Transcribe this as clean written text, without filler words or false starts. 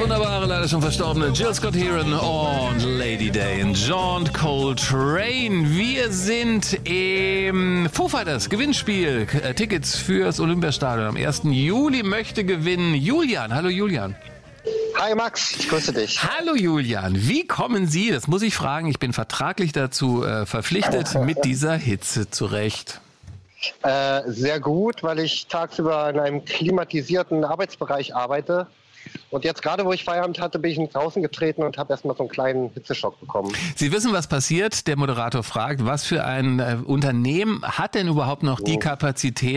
wunderbare, leider schon verstorbene Jill Scott Heron und Lady Day und John Coltrane. Wir sind im Foo Fighters Gewinnspiel. Tickets fürs Olympiastadion am 1. Juli möchte gewinnen Julian. Hallo Julian. Hi Max, ich grüße dich. Hallo Julian, wie kommen Sie, das muss ich fragen, ich bin vertraglich dazu verpflichtet, mit dieser Hitze zurecht? Sehr gut, weil ich tagsüber in einem klimatisierten Arbeitsbereich arbeite. Und jetzt gerade, wo ich Feierabend hatte, bin ich draußen getreten und habe erstmal so einen kleinen Hitzeschock bekommen. Sie wissen, was passiert? Der Moderator fragt, was für ein Unternehmen hat denn überhaupt noch die Kapazität,